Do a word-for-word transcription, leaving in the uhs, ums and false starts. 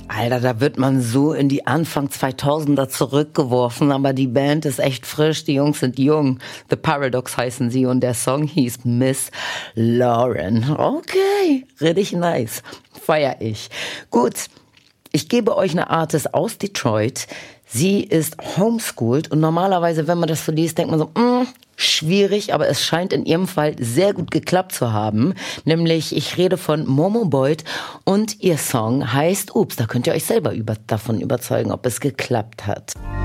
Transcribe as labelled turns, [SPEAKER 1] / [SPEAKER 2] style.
[SPEAKER 1] Alter, da wird man so in die Anfang zweitausender zurückgeworfen, aber die Band ist echt frisch, die Jungs sind jung. The Paradox heißen sie und der Song hieß Miss Lauren. Okay, richtig nice. Feier ich. Gut, ich gebe euch eine Artist aus Detroit. Sie ist homeschooled und normalerweise, wenn man das so liest, denkt man so, mh, schwierig, aber es scheint in ihrem Fall sehr gut geklappt zu haben. Nämlich, ich rede von Momo Boyd und ihr Song heißt Ups. Da könnt ihr euch selber über, davon überzeugen, ob es geklappt hat.